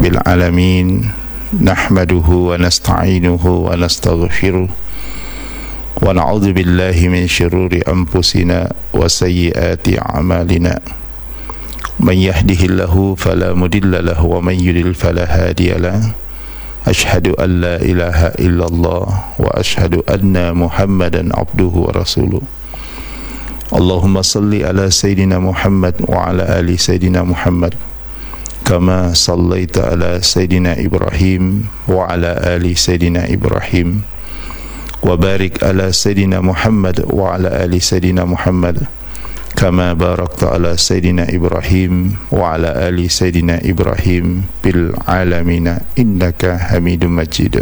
rabbil alamin, nahmaduhu wa nasta'inuhu wa nastaghfiruh wa na'udzu billahi min syururi anfusina wa sayyiati a'malina. Man yahdihillahu fala mudilla lahu wa man yudlil fala hadiya lahu. Asyhadu an la ilaha illallah wa asyhadu anna Muhammadan abduhu wa rasuluh. Allahumma salli ala Sayyidina Muhammad wa ala ali Sayyidina Muhammad kama sallaita ala Sayyidina Ibrahim wa ala ali Sayyidina Ibrahim wa barik ala Sayyidina Muhammad wa ala ali Sayyidina Muhammad kama barakta ala Sayyidina Ibrahim wa ala ali Sayyidina Ibrahim bil alamina innaka Hamidum Majid.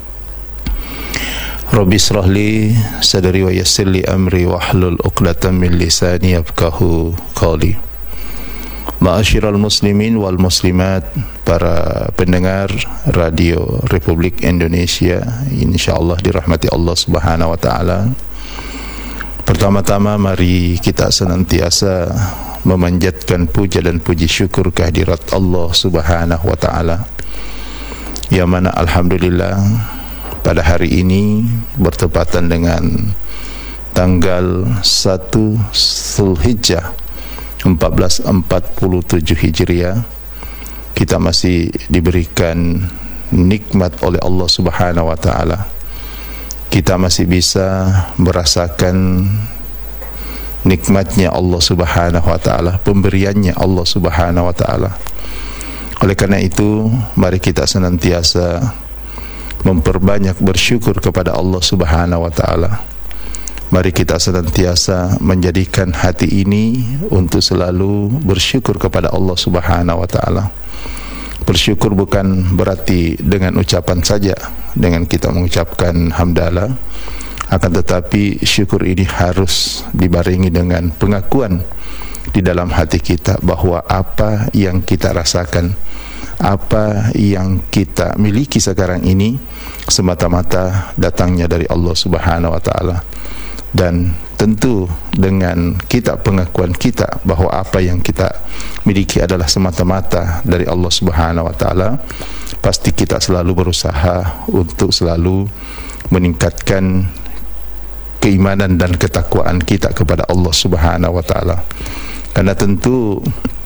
Rabbi israh li sadri wa yassir li amri wahlul 'uqdatam min lisani yafqahu qawli. Ma'asyiral muslimin wal muslimat, para pendengar Radio Republik Indonesia, insyaallah dirahmati Allah Subhanahu wa taala. Pertama-tama mari kita senantiasa memanjatkan puja dan puji syukur kehadirat Allah Subhanahu wa taala, yang mana alhamdulillah pada hari ini bertepatan dengan tanggal 1 Zulhijjah 1447 Hijriah, kita masih diberikan nikmat oleh Allah Subhanahu wa taala. Kita masih bisa merasakan nikmatnya Allah Subhanahu wa taala, pemberiannya Allah Subhanahu wa taala. Oleh karena itu, mari kita senantiasa memperbanyak bersyukur kepada Allah Subhanahu wa taala. Mari kita senantiasa menjadikan hati ini untuk selalu bersyukur kepada Allah Subhanahu wa taala. Bersyukur bukan berarti dengan ucapan saja, dengan kita mengucapkan hamdalah, akan tetapi syukur ini harus dibarengi dengan pengakuan di dalam hati kita bahawa apa yang kita rasakan, apa yang kita miliki sekarang ini semata-mata datangnya dari Allah Subhanahu wa taala. Dan tentu dengan kita pengakuan kita bahawa apa yang kita miliki adalah semata-mata dari Allah Subhanahu wa taala, pasti kita selalu berusaha untuk selalu meningkatkan keimanan dan ketakwaan kita kepada Allah Subhanahu wa taala. Karena tentu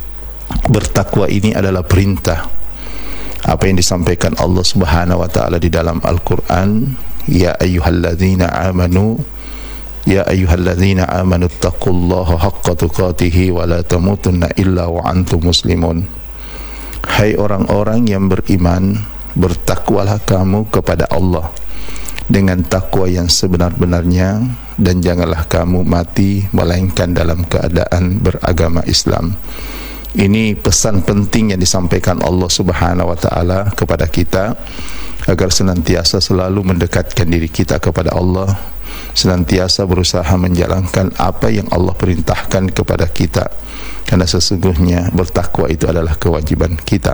bertakwa ini adalah perintah. Apa yang disampaikan Allah Subhanahu wa taala di dalam Al-Qur'an, ya ayyuhalladzina amanu, ya ayyuhalladzina amanu taqullaha haqqa tuqatih wa la tamutunna illa wa antum muslimun. Hai orang-orang yang beriman, bertakwalah kamu kepada Allah dengan takwa yang sebenar-benarnya, dan janganlah kamu mati melainkan dalam keadaan beragama Islam. Ini pesan penting yang disampaikan Allah Subhanahu wa taala kepada kita, agar senantiasa selalu mendekatkan diri kita kepada Allah, senantiasa berusaha menjalankan apa yang Allah perintahkan kepada kita, karena sesungguhnya bertakwa itu adalah kewajiban kita.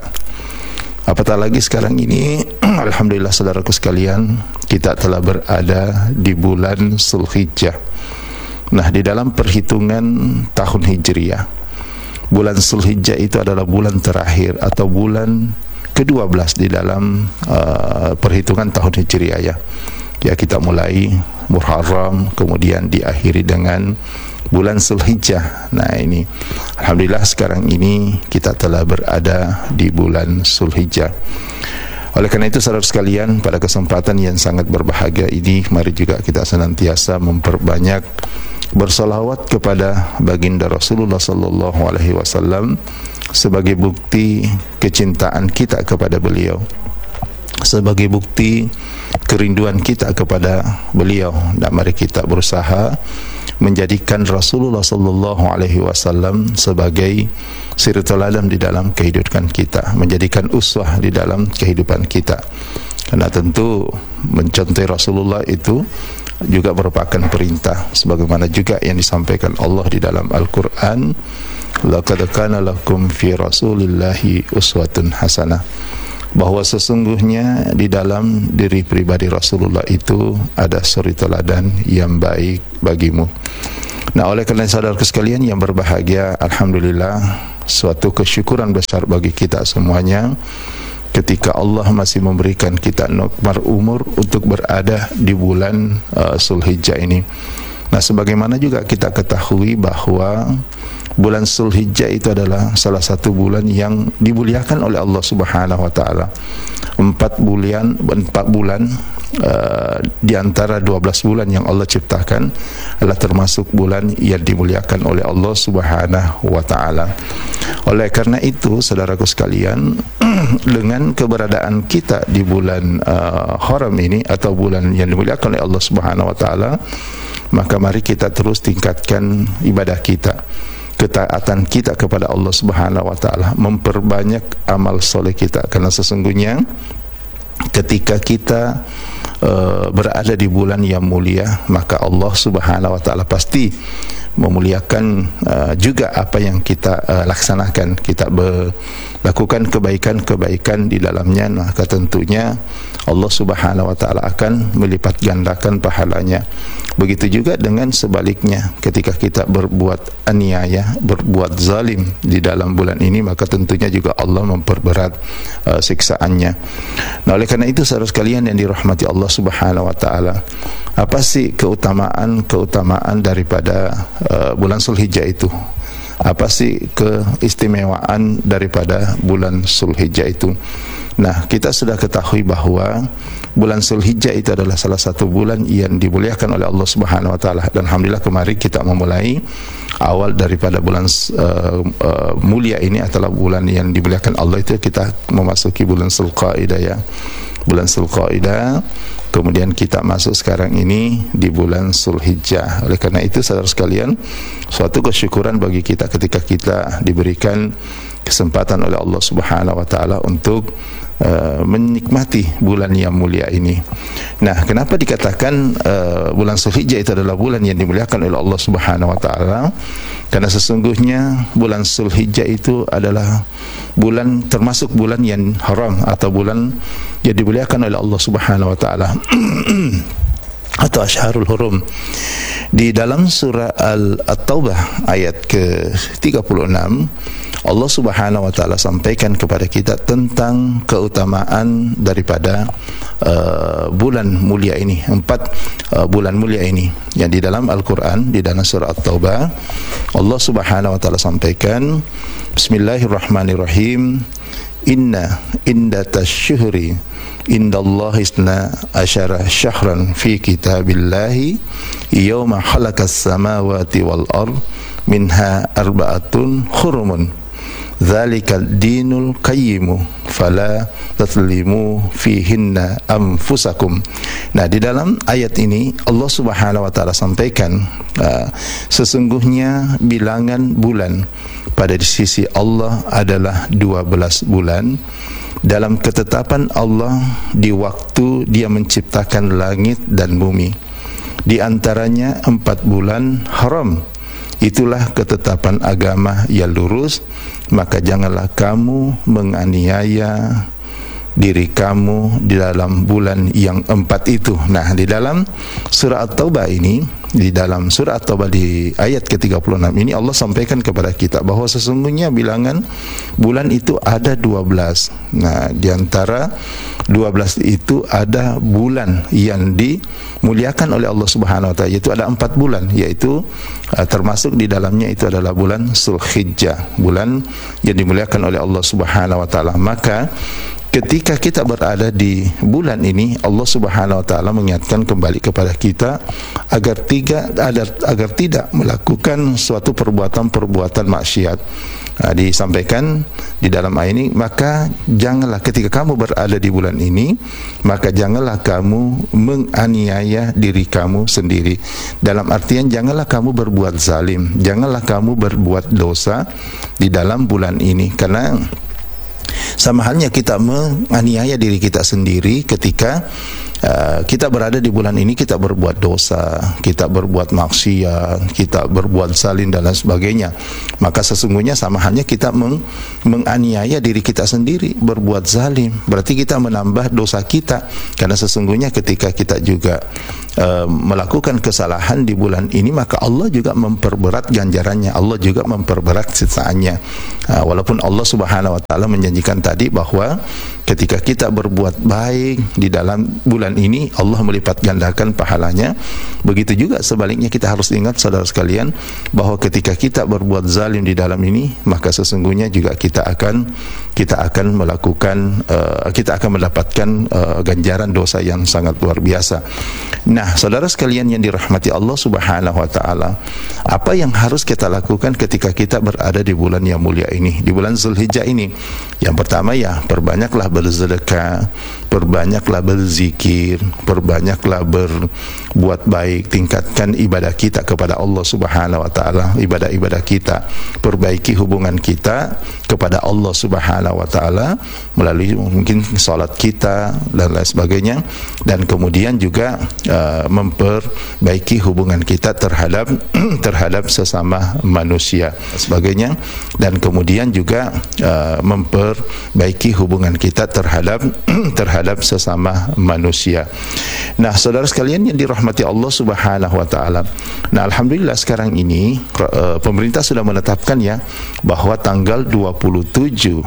Apatah lagi sekarang ini alhamdulillah saudaraku sekalian, kita telah berada di bulan Zulhijjah. Nah, di dalam perhitungan tahun Hijriah, bulan Zulhijjah itu adalah bulan terakhir atau bulan ke-12 di dalam perhitungan tahun Hijriah ya. Ya, kita mulai Muharram, kemudian diakhiri dengan bulan Zulhijjah. Nah, ini alhamdulillah sekarang ini kita telah berada di bulan Zulhijjah. Oleh karena itu saudara sekalian, pada kesempatan yang sangat berbahagia ini, mari juga kita senantiasa memperbanyak bersolawat kepada baginda Rasulullah sallallahu alaihi wasallam sebagai bukti kecintaan kita kepada beliau, sebagai bukti kerinduan kita kepada beliau. Dan mari kita berusaha menjadikan Rasulullah sallallahu alaihi wasallam sebagai suri teladan di dalam kehidupan kita, menjadikan uswah di dalam kehidupan kita. Karena tentu mencontohi Rasulullah itu juga merupakan perintah, sebagaimana juga yang disampaikan Allah di dalam Al-Qur'an, laqad kana lakum fi rasulillahi uswatun hasanah, bahwa sesungguhnya di dalam diri pribadi Rasulullah itu ada suri teladan yang baik bagimu. Nah, oleh kerana saudaraku sekalian yang berbahagia, alhamdulillah suatu kesyukuran besar bagi kita semuanya ketika Allah masih memberikan kita nikmat umur untuk berada di bulan Zulhijjah ini. Nah, sebagaimana juga kita ketahui bahwa bulan Zulhijjah itu adalah salah satu bulan yang dimuliakan oleh Allah Subhanahu wa taala. 4 bulan di antara 12 bulan yang Allah ciptakan adalah termasuk bulan yang dimuliakan oleh Allah Subhanahu wa taala. Oleh karena itu, saudaraku sekalian, dengan keberadaan kita di bulan haram ini atau bulan yang dimuliakan oleh Allah Subhanahu wa taala, maka mari kita terus tingkatkan ibadah kita, ketaatan kita kepada Allah Subhanahu wa taala, memperbanyak amal soleh kita, karena sesungguhnya ketika kita berada di bulan yang mulia, maka Allah Subhanahu wa taala pasti memuliakan juga apa yang kita laksanakan. Kita lakukan kebaikan-kebaikan di dalamnya, maka tentunya Allah Subhanahu wa taala akan melipat gandakan pahalanya. Begitu juga dengan sebaliknya, ketika kita berbuat aniaya, berbuat zalim di dalam bulan ini, maka tentunya juga Allah memperberat siksaannya. Nah, oleh karena itu saudara sekalian yang dirahmati Allah Subhanahu wa taala, apa sih keutamaan daripada bulan Zulhijjah itu? Apa sih keistimewaan daripada bulan Zulhijjah itu? Nah, kita sudah ketahui bahwa bulan Zulhijjah itu adalah salah satu bulan yang dimuliakan oleh Allah Subhanahu wa taala, dan alhamdulillah kemarin kita memulai awal daripada bulan mulia ini adalah bulan yang dimuliakan Allah, itu kita memasuki bulan Zulqa'dah ya. Bulan Zulqa'dah, kemudian kita masuk sekarang ini di bulan Zulhijjah. Oleh karena itu saudara sekalian, suatu kesyukuran bagi kita ketika kita diberikan kesempatan oleh Allah Subhanahu wa taala untuk menikmati bulan yang mulia ini. Nah, kenapa dikatakan bulan Zulhijjah itu adalah bulan yang dimuliakan oleh Allah Subhanahu wa taala? Karena sesungguhnya bulan Zulhijjah itu adalah bulan, termasuk bulan yang haram atau bulan yang dimuliakan oleh Allah Subhanahu wa taala atau Asyharul Hurum. Di dalam surah At-Taubah ayat ke-36, Allah Subhanahu wa taala sampaikan kepada kita tentang keutamaan daripada bulan mulia ini, 4 bulan mulia ini. Yang di dalam Al-Qur'an, di dalam surah At-Taubah, Allah Subhanahu wa taala sampaikan, Bismillahirrahmanirrahim, Inna indatasyuhri indallahi isna asyara syahran fi kitabillahi yawma khalaqas samawati wal ard minha arba'atun hurumun dzalikal dinul qayyimu fala tatlimu fihinna anfusakum. Nah, di dalam ayat ini Allah Subhanahu wa taala sampaikan sesungguhnya bilangan bulan pada sisi Allah adalah 12 bulan dalam ketetapan Allah di waktu Dia menciptakan langit dan bumi. Di antaranya 4 bulan haram. Itulah ketetapan agama yang lurus, maka janganlah kamu menganiaya diri kamu di dalam bulan yang 4 itu. Nah, di dalam surah At-Taubah ini, di dalam surah At-Taubah di ayat ke-36 ini Allah sampaikan kepada kita bahwa sesungguhnya bilangan bulan itu ada 12. Nah, di antara 12 itu ada bulan yang dimuliakan oleh Allah Subhanahu wa taala, yaitu ada 4 bulan, yaitu termasuk di dalamnya itu adalah bulan Zulhijjah, bulan yang dimuliakan oleh Allah Subhanahu wa taala. Maka ketika kita berada di bulan ini, Allah Subhanahu wa taala mengingatkan kembali kepada kita agar tidak melakukan suatu perbuatan maksiat. Nah, disampaikan di dalam ayat ini, maka janganlah ketika kamu berada di bulan ini, maka janganlah kamu menganiaya diri kamu sendiri. Dalam artian janganlah kamu berbuat zalim, janganlah kamu berbuat dosa di dalam bulan ini, karena sama halnya kita menganiaya diri kita sendiri ketika kita berada di bulan ini, kita berbuat dosa, kita berbuat maksiat, kita berbuat zalim dan lain sebagainya. Maka sesungguhnya sama halnya kita menganiaya diri kita sendiri, berbuat zalim. Berarti kita menambah dosa kita, karena sesungguhnya ketika kita juga melakukan kesalahan di bulan ini, maka Allah juga memperberat ganjarannya, Allah juga memperberat siksaannya. Walaupun Allah Subhanahu wa taala menjanjikan tadi bahwa ketika kita berbuat baik di dalam bulan ini, Allah melipat gandakan pahalanya. Begitu juga sebaliknya, kita harus ingat saudara sekalian bahwa ketika kita berbuat zalim di dalam ini, maka sesungguhnya juga kita akan mendapatkan ganjaran dosa yang sangat luar biasa. Nah, saudara sekalian yang dirahmati Allah Subhanahu wa taala, apa yang harus kita lakukan ketika kita berada di bulan yang mulia ini, di bulan Zulhijjah ini? Yang pertama ya, perbanyaklah bersedekah, perbanyaklah berzikir, perbanyaklah berbuat baik, tingkatkan ibadah kita kepada Allah Subhanahu wa taala, ibadah-ibadah kita, perbaiki hubungan kita kepada Allah Subhanahu wa taala melalui mungkin salat kita dan lain sebagainya, dan kemudian juga memperbaiki hubungan kita terhadap sesama manusia sebagainya, dan kemudian juga memperbaiki hubungan kita terhadap sesama manusia. Nah, saudara sekalian yang dirahmati Allah Subhanahu wa taala. Nah, alhamdulillah sekarang ini pemerintah sudah menetapkan ya bahwa tanggal 27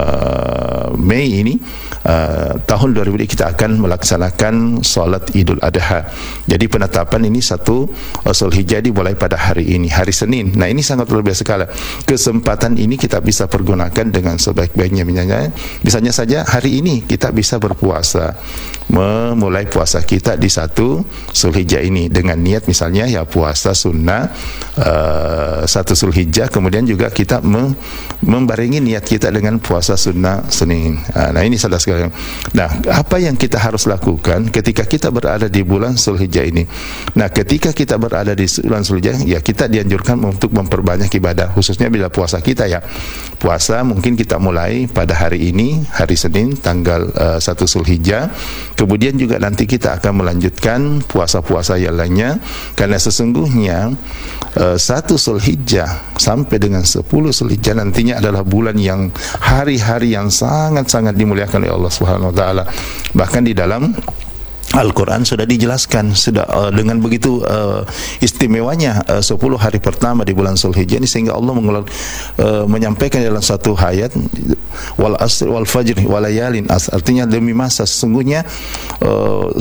Mei ini tahun 2000 kita akan melaksanakan salat Idul Adha. Jadi penetapan ini 1 Zulhijjah dimulai pada hari ini, hari Senin. Nah, ini sangat luar biasa sekali. Kesempatan ini kita bisa pergunakan dengan sebaik-baiknya. Misalnya saja hari ini kita bisa berpuasa, memulai puasa kita di 1 Zulhijjah ini dengan niat misalnya ya puasa sunnah 1 Zulhijjah, kemudian juga kita membarengi niat kita dengan puasa sunnah Senin. Nah, ini saudara sekalian. Nah, apa yang kita harus lakukan ketika kita berada di bulan Zulhijjah ini? Nah, ketika kita berada di bulan Zulhijjah, ya kita dianjurkan untuk memperbanyak ibadah, khususnya bila puasa kita ya. Puasa mungkin kita mulai pada hari ini, hari Senin tanggal 1 Zulhijjah. Kemudian juga nanti kita akan melanjutkan puasa-puasa yang lainnya, karena sesungguhnya 1 Zulhijjah sampai dengan 10 Zulhijjah nantinya adalah bulan yang hari-hari yang sangat-sangat dimuliakan oleh Allah Subhanahu wa taala. Bahkan di dalam Al-Quran sudah dijelaskan dengan begitu istimewanya 10 hari pertama di bulan Zulhijjah ini, sehingga Allah menyampaikan dalam satu ayat wal asr wal fajr wal layalin as, artinya demi masa sesungguhnya 10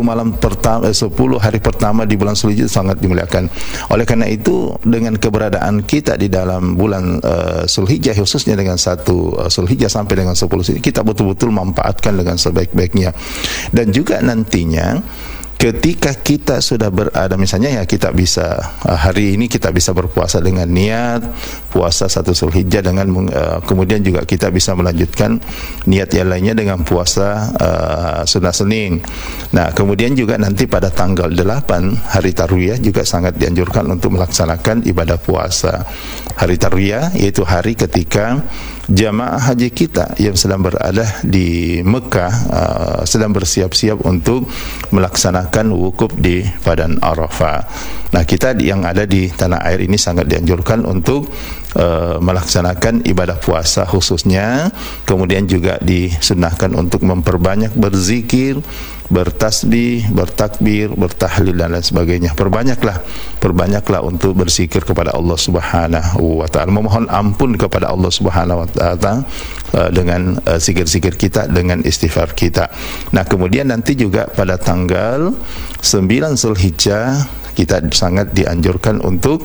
hari pertama di bulan Zulhijjah sangat dimuliakan. Oleh karena itu, dengan keberadaan kita di dalam bulan Zulhijjah, khususnya dengan 1 Zulhijjah sampai dengan 10 Zulhijjah, kita betul-betul memanfaatkan dengan sebaik-baiknya. Dan juga nanti ketika kita sudah berada, misalnya ya kita bisa hari ini kita bisa berpuasa dengan niat puasa 1 Zulhijjah dengan kemudian juga kita bisa melanjutkan niat yang lainnya dengan puasa sunnah Senin. Nah, kemudian juga nanti pada tanggal 8 hari Tarwiyah juga sangat dianjurkan untuk melaksanakan ibadah puasa. Hari Tarwiyah yaitu hari ketika jamaah haji kita yang sedang berada di Mekah sedang bersiap-siap untuk melaksanakan wukuf di Padang Arafah. Nah, kita yang ada di tanah air ini sangat dianjurkan untuk melaksanakan ibadah puasa khususnya, kemudian juga disunnahkan untuk memperbanyak berzikir, bertasbih, bertakbir, bertahlil dan lain sebagainya. Perbanyaklah untuk berzikir kepada Allah Subhanahu wa taala, memohon ampun kepada Allah Subhanahu wa taala dengan zikir-zikir kita, dengan istighfar kita. Nah, kemudian nanti juga pada tanggal 9 Zulhijjah kita sangat dianjurkan untuk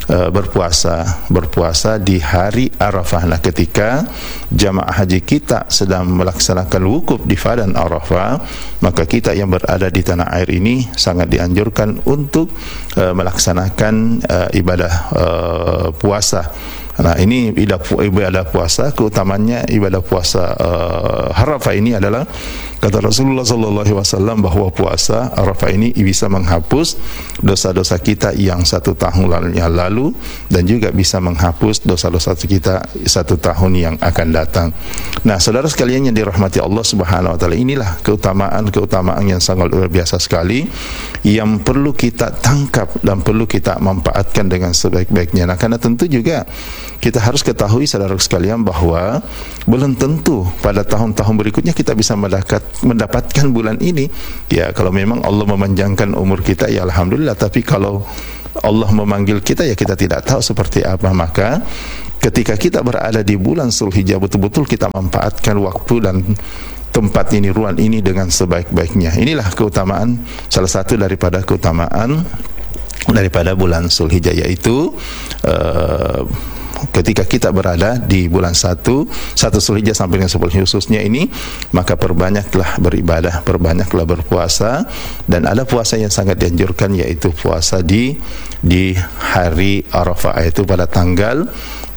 berpuasa di hari Arafah. Nah, ketika jamaah haji kita sedang melaksanakan wukuf di Padang Arafah, maka kita yang berada di tanah air ini sangat dianjurkan untuk melaksanakan ibadah puasa. Nah, ini ibadah puasa, keutamanya ibadah puasa Arafah ini adalah kata Rasulullah SAW bahwa puasa Arafah ini bisa menghapus dosa-dosa kita yang 1 tahun yang lalu, dan juga bisa menghapus dosa-dosa kita 1 tahun yang akan datang. Nah, saudara sekalian yang dirahmati Allah Subhanahu wa taala, inilah keutamaan yang sangat luar biasa sekali yang perlu kita tangkap dan perlu kita manfaatkan dengan sebaik-baiknya. Nah, karena tentu juga kita harus ketahui saudara sekalian bahwa belum tentu pada tahun-tahun berikutnya kita bisa mendapatkan bulan ini. Ya, kalau memang Allah memanjangkan umur kita, ya alhamdulillah. Tapi kalau Allah memanggil kita, ya kita tidak tahu seperti apa. Maka ketika kita berada di bulan Zulhijjah, betul-betul kita manfaatkan waktu dan tempat ini, ruang ini dengan sebaik-baiknya. Inilah keutamaan, salah satu daripada keutamaan daripada bulan Zulhijjah, yaitu ketika kita berada di bulan 1 Zulhijjah sampai dengan 10 khususnya ini, maka perbanyaklah beribadah, perbanyaklah berpuasa. Dan ada puasa yang sangat dianjurkan, yaitu puasa di hari Arafah, yaitu pada tanggal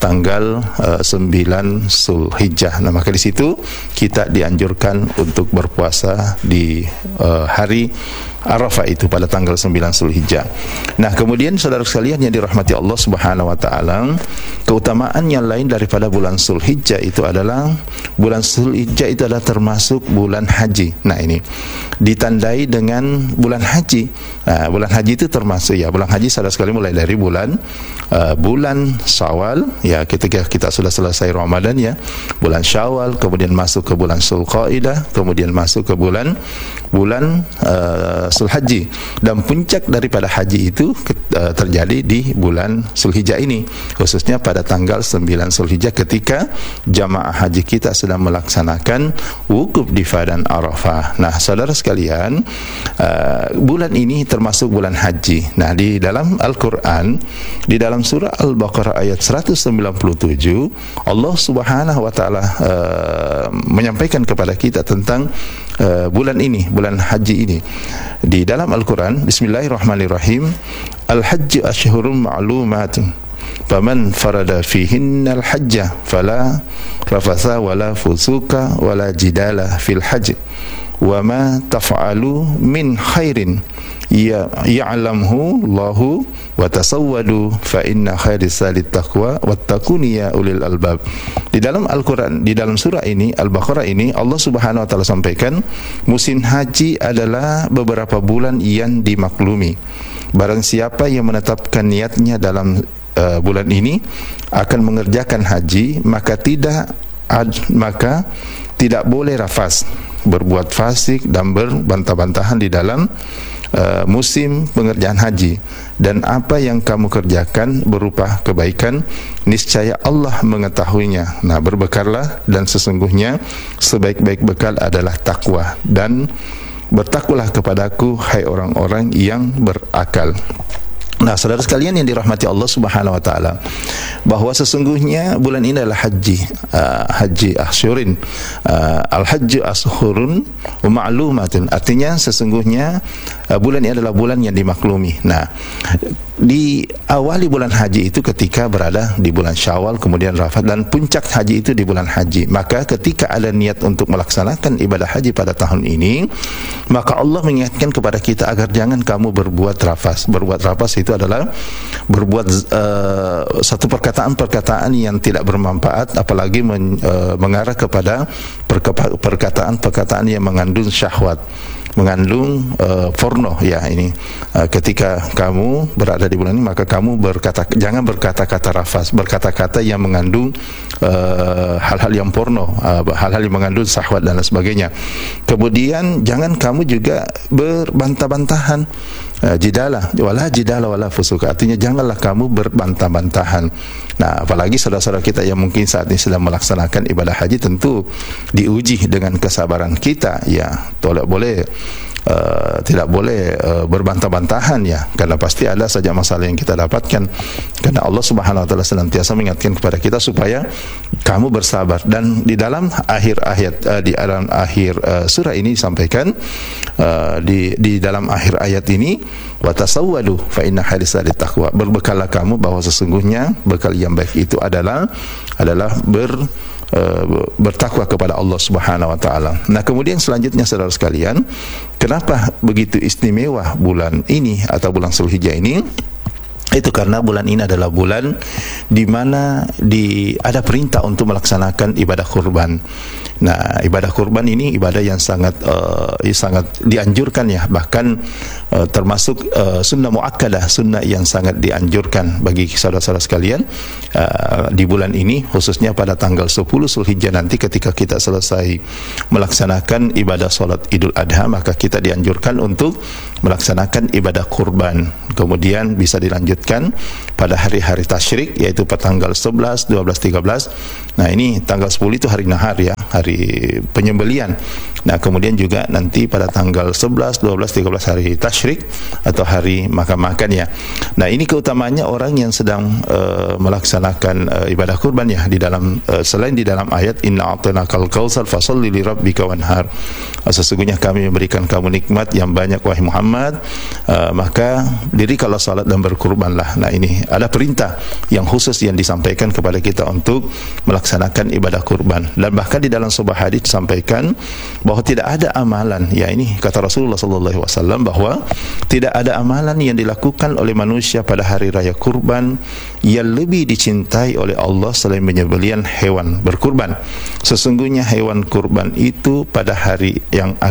9 Zulhijjah. Nah, maka di situ kita dianjurkan untuk berpuasa di hari Arafah itu pada tanggal 9 Zulhijjah. Nah, kemudian saudara sekalian yang dirahmati Allah Subhanahu wa taala, keutamaan yang lain daripada bulan Zulhijjah itu adalah bulan Zulhijjah itu adalah termasuk bulan haji. Nah, ini ditandai dengan bulan haji. Nah, bulan haji itu termasuk, ya, bulan haji saudara sekalian mulai dari bulan Syawal, ya, ketika kita sudah selesai Ramadan, ya, bulan Syawal, kemudian masuk ke bulan Zulqaidah, kemudian masuk ke bulan Zulhajji, dan puncak daripada haji itu terjadi di bulan Zulhijjah ini, khususnya pada tanggal 9 Zulhijjah ketika jamaah haji kita sedang melaksanakan wukuf di Padang Arafah. Nah, saudara sekalian, bulan ini termasuk bulan haji. Nah, di dalam Al-Quran, di dalam surah Al-Baqarah ayat 197, Allah Subhanahu wa taala menyampaikan kepada kita tentang bulan ini, bulan haji ini. Di dalam Al-Quran, bismillahirrahmanirrahim, Al-Hajj ashhurun ma'lumatun, faman farada fihinna al-hajja fala rafatha wala fusuka wala jidala fil hajj, wa ma taf'alu min khairin ya'lamhu Allahu wa tasawwadu fa inna khairis salit taqwa wattaquni ya ulil albab. Di dalam Al-Quran, di dalam surah ini Al-Baqarah ini, Allah Subhanahu wa taala sampaikan musim haji adalah beberapa bulan yang dimaklumi. Barang siapa yang menetapkan niatnya dalam bulan ini akan mengerjakan haji, maka tidak boleh rafas, berbuat fasik dan berbantah-bantahan di dalam musim pengerjaan haji. Dan apa yang kamu kerjakan berupa kebaikan, niscaya Allah mengetahuinya. Nah, berbekallah, dan sesungguhnya sebaik-baik bekal adalah takwa, dan bertakwalah kepadaku hai orang-orang yang berakal. Nah, saudara sekalian yang dirahmati Allah Subhanahu wa taala, bahwa sesungguhnya bulan ini adalah haji asyurin, al-hajju ashurun wa ma'lumatun, artinya sesungguhnya bulan ini adalah bulan yang dimaklumi. Nah, di awali bulan haji itu ketika berada di bulan Syawal, kemudian Rafah, dan puncak haji itu di bulan haji. Maka ketika ada niat untuk melaksanakan ibadah haji pada tahun ini, maka Allah mengingatkan kepada kita agar jangan kamu berbuat rafas. Berbuat rafas itu adalah berbuat satu perkataan-perkataan yang tidak bermanfaat, apalagi mengarah kepada perkataan-perkataan yang mengandung syahwat, mengandung porno, ya. Ini ketika kamu berada di bulan ini, maka kamu jangan berkata-kata rafas, berkata-kata yang mengandung hal-hal yang porno, hal-hal yang mengandung syahwat dan lain sebagainya. Kemudian jangan kamu juga berbantah-bantahan, jidala wala fusuka, artinya janganlah kamu berbantah-bantahan. Nah, apalagi saudara-saudara kita yang mungkin saat ini sedang melaksanakan ibadah haji, tentu diuji dengan kesabaran kita, ya. Tidak boleh berbantah-bantahan, ya, karena pasti ada saja masalah yang kita dapatkan. Karena Allah Subhanahu wa taala senantiasa mengingatkan kepada kita supaya kamu bersabar. Dan di dalam akhir ayat, di dalam akhir surah ini disampaikan, di dalam akhir ayat ini, wa tasawwadu fa inna khairis salit taqwa, berbekallah kamu, bahwa sesungguhnya bekal yang baik itu adalah bertakwa kepada Allah Subhanahu wa taala. Nah, kemudian selanjutnya saudara sekalian, kenapa begitu istimewa bulan ini atau bulan Zulhijjah ini? Itu karena bulan ini adalah bulan di mana ada perintah untuk melaksanakan ibadah kurban. Nah, ibadah kurban ini ibadah yang sangat dianjurkan, ya, bahkan termasuk sunnah muakkadah, sunnah yang sangat dianjurkan bagi saudara-saudara sekalian di bulan ini, khususnya pada tanggal 10 Zulhijjah nanti ketika kita selesai melaksanakan ibadah salat Idul Adha, maka kita dianjurkan untuk melaksanakan ibadah kurban. Kemudian bisa dilanjutkan pada hari-hari tasyrik, yaitu pada tanggal 11, 12, 13. Nah, ini tanggal 10 itu hari nahar ya, hari penyembelian. Nah, kemudian juga nanti pada tanggal 11, 12, 13 hari tasyrik atau hari makan-makan ya. Nah, ini keutamaannya orang yang sedang melaksanakan ibadah kurban ya, di dalam selain di dalam ayat inna a'tainakal kautsar fasholli li rabbika wanhar. Sesungguhnya kami memberikan kamu nikmat yang banyak wahai Muhammad, maka dirikanlah salat dan berkurbanlah. Nah, ini ada perintah yang khusus yang disampaikan kepada kita untuk melaksanakan ibadah kurban. Dan bahkan di dalam sebuah hadis disampaikan bahwa tidak ada amalan, ya ini kata Rasulullah SAW, bahwa tidak ada amalan yang dilakukan oleh manusia pada hari raya kurban yang lebih dicintai oleh Allah selain penyembelihan hewan berkurban. Sesungguhnya hewan kurban itu pada hari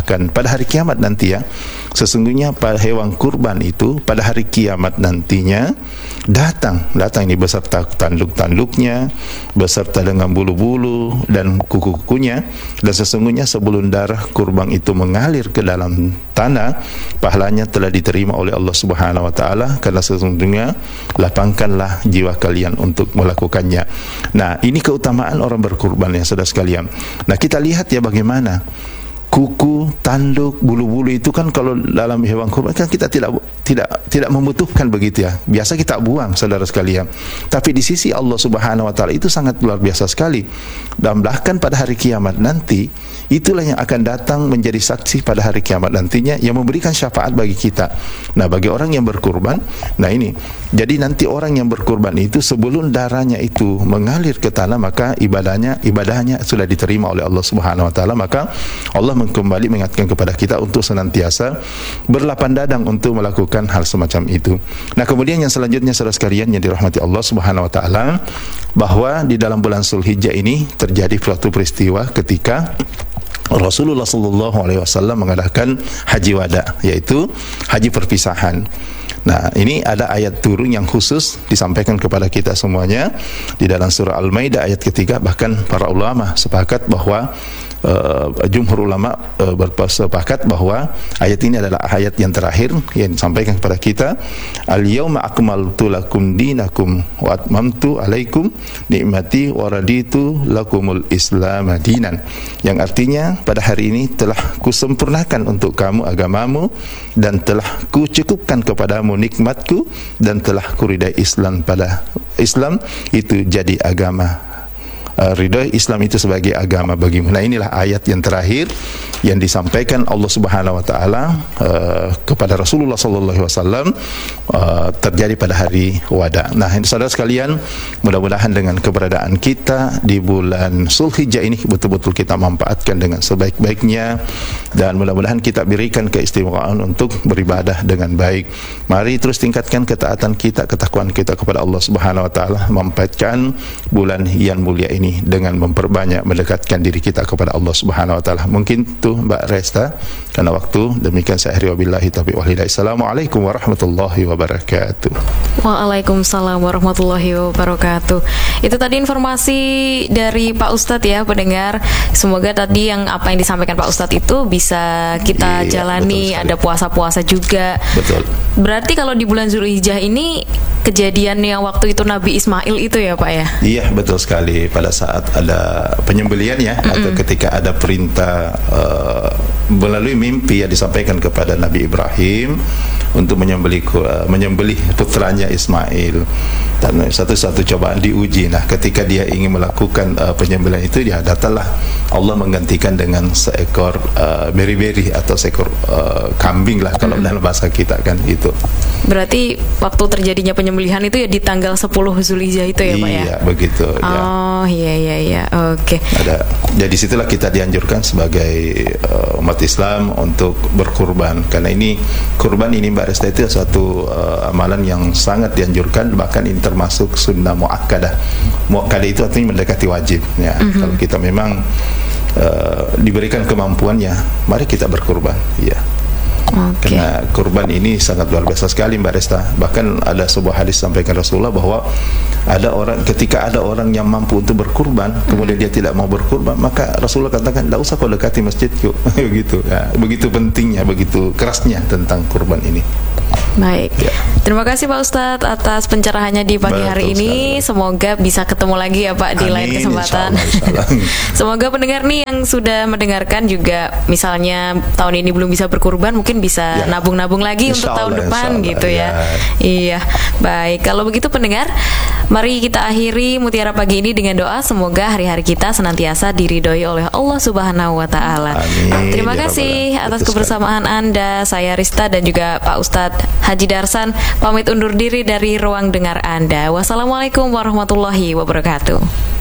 kiamat nanti ya, sesungguhnya pada hewan kurban itu pada hari kiamat nantinya datang ini beserta tanduk-tanduknya, beserta dengan bulu-bulu dan kuku-kukunya, dan sesungguhnya sebelum darah kurban itu mengalir ke dalam tanah, pahalanya telah diterima oleh Allah Subhanahu wa taala, karena sesungguhnya lapangkanlah jiwa kalian untuk melakukannya. Nah, ini keutamaan orang berkurban ya saudara sekalian. Nah, kita lihat ya bagaimana kuku, tanduk, bulu-bulu itu kan kalau dalam hewan kurban kan kita tidak membutuhkan begitu ya. Biasa kita buang saudara sekalian. Tapi di sisi Allah Subhanahu wa taala itu sangat luar biasa sekali. Dan bahkan pada hari kiamat nanti itulah yang akan datang menjadi saksi pada hari kiamat nantinya yang memberikan syafaat bagi kita. Nah, bagi orang yang berkurban, nah ini. Jadi nanti orang yang berkurban itu sebelum darahnya itu mengalir ke tanah, maka ibadahnya sudah diterima oleh Allah Subhanahu wa taala. Maka Allah kembali mengingatkan kepada kita untuk senantiasa berlapang dadang untuk melakukan hal semacam itu. Nah, kemudian yang selanjutnya saudara sekalian yang dirahmati Allah Subhanahu wa taala, bahwa di dalam bulan Zulhijjah ini terjadi suatu peristiwa ketika Rasulullah SAW mengadakan haji wada, yaitu haji perpisahan. Nah, ini ada ayat turun yang khusus disampaikan kepada kita semuanya di dalam surah Al-Maidah ayat ketiga. Bahkan para ulama sepakat bahwa jumhur ulama bersepakat bahwa ayat ini adalah ayat yang terakhir yang disampaikan kepada kita, al-yauma akmaltu lakum dinakum wa atmamtu alaikum nikmati wa raditu lakumul islam dinan, yang artinya pada hari ini telah kusempurnakan untuk kamu agamamu dan telah kucukupkan kepadamu nikmatku dan telah kuridai Islam itu jadi agama. Ridho Islam itu sebagai agama bagimu. Nah, inilah ayat yang terakhir yang disampaikan Allah Subhanahu wa taala kepada Rasulullah sallallahu alaihi wasallam terjadi pada hari wada. Nah, saudara sekalian, mudah-mudahan dengan keberadaan kita di bulan Zulhijjah ini betul-betul kita manfaatkan dengan sebaik-baiknya, dan mudah-mudahan kita berikan keistimewaan untuk beribadah dengan baik. Mari terus tingkatkan ketaatan kita, ketakwaan kita kepada Allah Subhanahu wa taala, memanfaatkan bulan yang mulia ini dengan memperbanyak mendekatkan diri kita kepada Allah Subhanahu wa taala. Mungkin tuh Mbak Resta karena waktu. Demikian saya akhiri wabillahi taufiq wal hidayah. Assalamualaikum warahmatullahi wabarakatuh. Waalaikumsalam warahmatullahi wabarakatuh. Itu tadi informasi dari Pak Ustadz ya pendengar. Semoga tadi apa yang disampaikan Pak Ustadz itu bisa kita jalani. Ada puasa-puasa juga. Betul. Berarti kalau di bulan Zulhijjah ini kejadiannya waktu itu Nabi Ismail itu ya Pak ya? Iya, betul sekali. Pada saat ada penyembelian ya, atau ketika ada perintah melalui mimpi yang disampaikan kepada Nabi Ibrahim untuk menyembelih putranya Ismail, dan satu-satu cobaan diuji. Nah, ketika dia ingin melakukan penyembelihan itu, dia datanglah Allah menggantikan dengan seekor beri-beri atau seekor kambing lah kalau dalam bahasa kita kan itu. Berarti waktu terjadinya penyembelihan itu ya di tanggal 10 Zulhijjah itu ya Pak ya? Iya, begitu. Oh iya. Oke. Jadi situlah kita dianjurkan sebagai umat Islam untuk berkurban, karena ini kurban ini Mbak Resta itu suatu amalan yang sangat dianjurkan, bahkan ini termasuk sunnah muakkadah. Muakkadah itu artinya mendekati wajib ya. Kalau kita memang diberikan kemampuannya, mari kita berkurban ya. Okay. Karena kurban ini sangat luar biasa sekali Mbak Resta. Bahkan ada sebuah hadis sampaikan Rasulullah bahwa ketika ada orang yang mampu untuk berkurban, kemudian dia tidak mau berkurban, maka Rasulullah katakan, tidak usah kau dekati masjidku. Begitu ya, begitu pentingnya, begitu kerasnya tentang kurban ini. Baik. Ya. Terima kasih Pak Ustadz atas pencerahannya di pagi hari ini. Semoga bisa ketemu lagi ya Pak di lain kesempatan. Insyaallah. Semoga pendengar nih yang sudah mendengarkan juga misalnya tahun ini belum bisa berkurban, mungkin bisa nabung-nabung lagi untuk tahun depan gitu ya. Iya. Baik, kalau begitu pendengar, mari kita akhiri Mutiara Pagi ini dengan doa semoga hari-hari kita senantiasa diridhoi oleh Allah Subhanahu wa taala. Terima kasih atas kebersamaan Anda. Saya Rista dan juga Pak Ustadz Haji Darsan pamit undur diri dari ruang dengar Anda. Wassalamualaikum warahmatullahi wabarakatuh.